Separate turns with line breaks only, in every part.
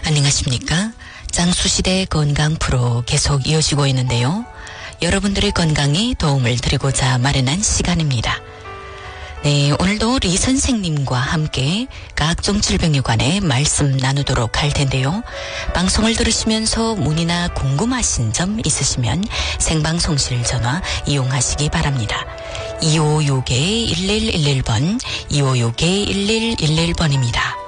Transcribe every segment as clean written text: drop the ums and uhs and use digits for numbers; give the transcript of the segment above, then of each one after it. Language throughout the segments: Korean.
안녕하십니까? 장수시대 건강 프로 계속 이어지고 있는데요. 여러분들의 건강에 도움을 드리고자 마련한 시간입니다. 네, 오늘도 리 선생님과 함께 각종 질병에 관해 말씀 나누도록 할 텐데요. 방송을 들으시면서 문의나 궁금하신 점 있으시면 생방송실 전화 이용하시기 바랍니다. 2561-1111번, 2561-1111번입니다.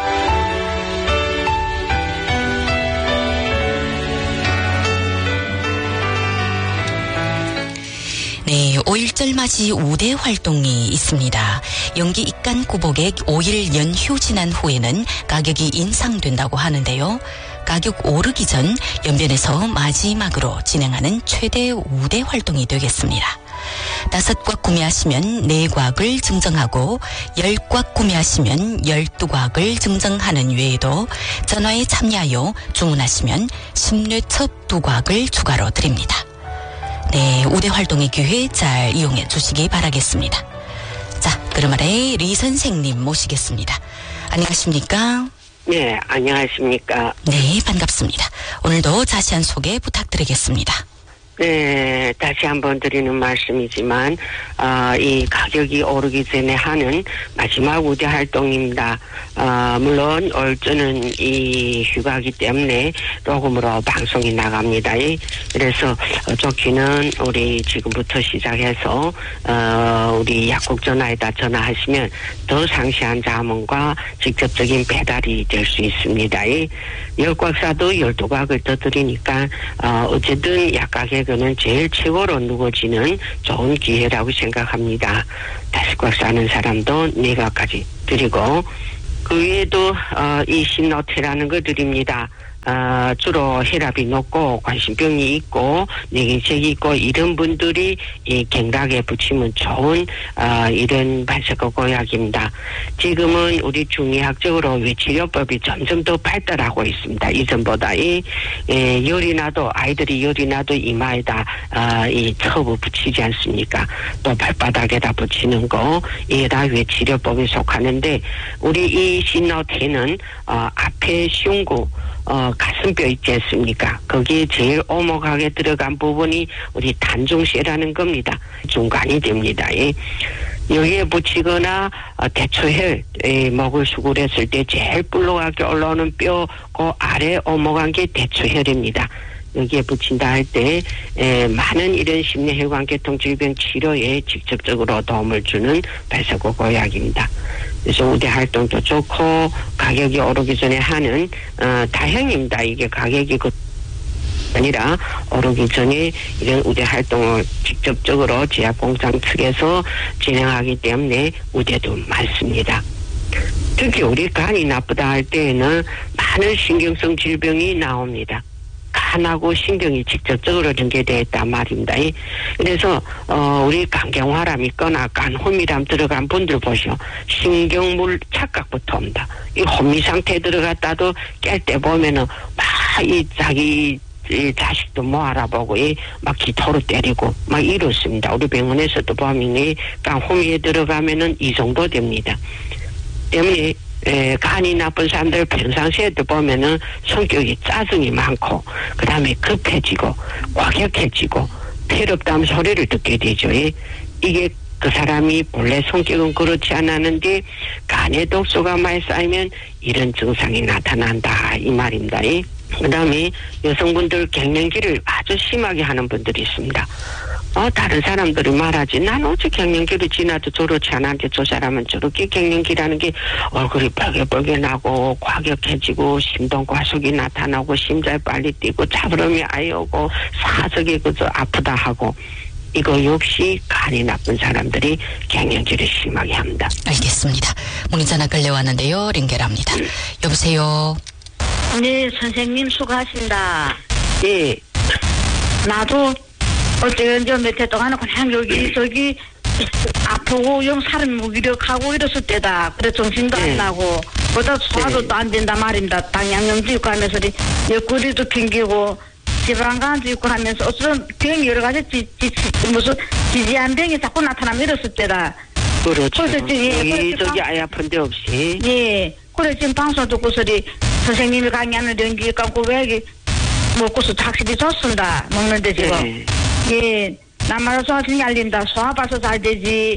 네, 5.1절 맞이 우대 활동이 있습니다. 연기 입간 구복액 5일 연휴 지난 후에는 가격이 인상된다고 하는데요. 가격 오르기 전 연변에서 마지막으로 진행하는 최대 우대 활동이 되겠습니다. 5곽 구매하시면 4곽을 증정하고 10곽 구매하시면 12곽을 증정하는 외에도 전화에 참여하여 주문하시면 10례첩 2곽을 추가로 드립니다. 네, 우대 활동의 기회 잘 이용해 주시기 바라겠습니다. 자, 그럼 아래 리 선생님 모시겠습니다. 안녕하십니까?
네, 안녕하십니까?
네, 반갑습니다. 오늘도 자세한 소개 부탁드리겠습니다.
네, 다시 한번 드리는 말씀이지만 이 가격이 오르기 전에 하는 마지막 우대 활동입니다. 물론 올주는 이 휴가기 때문에 녹음으로 방송이 나갑니다. 그래서 좋기는 우리 지금부터 시작해서 우리 약국 전화에다 전화하시면 더 상세한 자문과 직접적인 배달이 될 수 있습니다. 10곽 사도 12곽을 더 드리니까 어쨌든 약가게 그는 제일 최고로 누워지는 좋은 기회라고 생각합니다. 5곽 사는 사람도 4곽까지 드리고 그 외에도 이 신노트라는 걸 드립니다. 주로 혈압이 높고 관심병이 있고 뇌경색이 있고 이런 분들이 이 갱락에 붙이면 좋은 이런 발색과 고약입니다. 지금은 우리 중의학적으로 외치료법이 점점 더 발달하고 있습니다. 이전보다 열이 나도 아이들이 열이 나도 이마에다 이 첩을 붙이지 않습니까? 또 발바닥에다 붙이는 거 이게 다 외치료법에 속하는데 우리 이 신노트는 앞에 흉구 가슴뼈 있지 않습니까? 거기에 제일 오목하게 들어간 부분이 우리 단중쇠라는 겁니다. 중간이 됩니다. 여기에 붙이거나 대초혈 목을 수술했을 때 제일 불러가게 올라오는 뼈 그 아래 오목한 게 대초혈입니다. 여기에 붙인다 할 때 많은 이런 심내혈관계통 질병 치료에 직접적으로 도움을 주는 발사고 고약입니다. 그래서 우대 활동도 좋고 가격이 오르기 전에 하는 다행입니다. 이게 가격이 아니라 오르기 전에 이런 우대 활동을 직접적으로 제약공장 측에서 진행하기 때문에 우대도 많습니다. 특히 우리 간이 나쁘다 할 때에는 많은 신경성 질병이 나옵니다. 간하고 신경이 직접적으로 연계되어 있단 말입니다. 그래서 우리 간경화람 있거나 간호미람 들어간 분들 보시오. 신경물 착각부터 옵니다. 이 호미 상태에 들어갔다도 깰 때 보면은 막 이 자기 자식도 못 알아보고 막 기토로 때리고 막 이렇습니다. 우리 병원에서도 보면 간호미에 들어가면은 이 정도 됩니다. 때문에 간이 나쁜 사람들 평상시에도 보면은 성격이 짜증이 많고 그 다음에 급해지고 과격해지고 패럽다는 소리를 듣게 되죠. 이게 그 사람이 본래 성격은 그렇지 않았는데 간에 독소가 많이 쌓이면 이런 증상이 나타난다 이 말입니다. 그 다음에 여성분들 갱년기를 아주 심하게 하는 분들이 있습니다. 다른 사람들이 말하지 난 어째 갱년기를 지나도 저렇지 않았는데 저 사람은 저렇게 갱년기라는 게 얼굴이 뻘개뻘개나고 과격해지고 심동과속이 나타나고 심장이 빨리 뛰고 잡으름이 아예 오고 사석이 그저 아프다 하고 이거 역시 간이 나쁜 사람들이 갱년기를 심하게 합니다.
알겠습니다. 문의 전화 걸려왔는데요. 연결합니다. 여보세요.
네, 선생님 수고하십니다.
예.
나도 어째 이제 몇 해 동안은 그냥 여기 저기 아프고 영 사람 무기력하고 이랬을 때다. 그래 정신도 안 나고 그러다 소화도 안 된다 말입니다. 당양염도 있고 하면서 옆구리도 튕기고 지방간도 있고 하면서 어떤 병이 여러 가지 무슨 지지한 병이 자꾸 나타나면 이랬을 때다.
그렇죠. 여기저기 아예 아픈 데 없이.
예. 그래 지금 방송 듣고서리 선생님이 강의하는 연기 감고 왜 먹고서 확실히 좋습니다. 먹는데 지금 예 남마다 소화증이 알린다. 소화 봐서 잘 되지.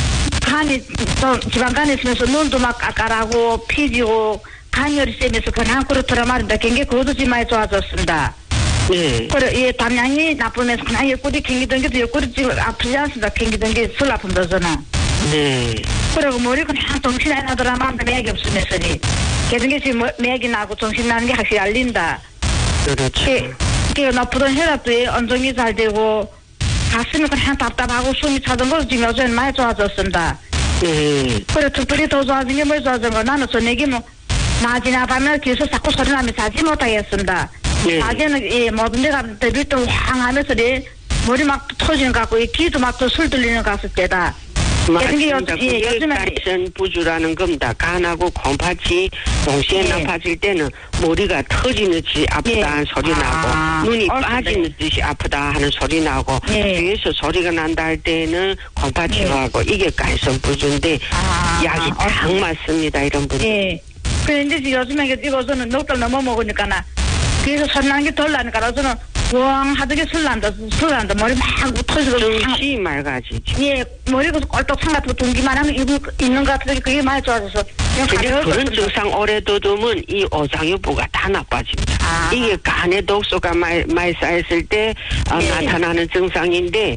간이 좀 지방간에 있으면서 눈도 막 까까라고 피지고 간열이 세면서 그냥 그렇더라 말입니다. 굉장히 그것도 많이 좋아졌습니다.
네.
그래, 예, 담양이 나쁘면서 그냥 옆구리 캥기던 게도 옆구리 지금 아프지 않습니다. 캥기던 게 술 아픈다 저는.
네.
그리고 머리 그냥 정신 안 나더라 말입니다. 맥이 없으면서니. 걔는 게 지금 맥이 나고 정신 나는 게 확실히 알린다.
그렇죠.
그 나쁘던 혈압도 안정이 잘 되고 가슴이 그냥 답답하고 숨이 차던 거 지금 요즘 많이 좋아졌습니다.
네.
그래 특별히 더 좋아진 게 뭐 좋아진 거 나는 저녁에 뭐 낮이나 밤에 뒤에서 자꾸 소리 나면 자지 못하겠습니다.
네.
낮에는 예 모든 데가 데뷔도 황 하면서 머리 막 터지는 것 같고 귀도 막 또 술 들리는 것 같을 때다.
맞습니다. 그게 간선 부주라는 겁니다. 간하고 콩팥이 동시에 나빠질 때는 머리가 터지는 듯이 아프다 하는 소리 나고 눈이 빠지는 듯이 아프다 하는 소리 나고 뒤에서 소리가 난다 할 때는 콩팥이 나고 이게 간선 부주인데 약이 딱 맞습니다. 이런 분들.
예. 그런데 요즘에 이거서는 녹달 넘어 먹으니까나 그래서 소리 나는 게 덜 나니까 저는 왕 하더니 술 난다 머리 막 터지고
정신이 맑아지죠.
예 머리가 꼴떡상 같은 거 동기만 하면 있는 것 같은데 그게 많이 좋아져서
그런 증상 오래 두두면 이 오장유부가 다 나빠집니다. 이게 간에 독소가 많이 쌓였을 때 나타나는 증상인데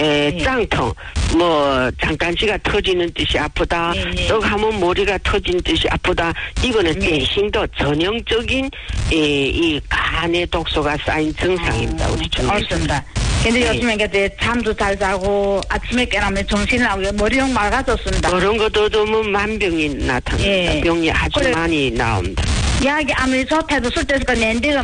짱통 뭐 장간지가 터지는 듯이 아프다 또 하면 머리가 터진 듯이 아프다 이거는 대신도 전형적인 이 간에 독소가 쌓인 증상입니다. 우리
맞습니다. 근데 요즘에 이제 잠도 잘 자고 아침에 깨나면 정신이 나고 머리가 맑아졌습니다.
그런 것도 보면 만병이 나타납니다. 병이 아주 많이 나옵니다.
약이 아무리 좋다도 쓸 때가 낸데가